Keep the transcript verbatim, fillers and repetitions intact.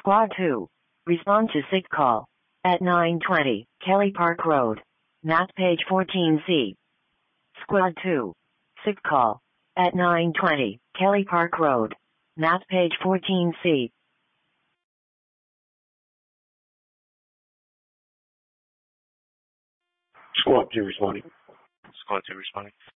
Squad two. Respond to SIG call. At nine twenty, Kelly Park Road. Map page fourteen C. Squad two. SIG call. At nine twenty, Kelly Park Road. Map page fourteen C. Squad two responding. Squad two responding.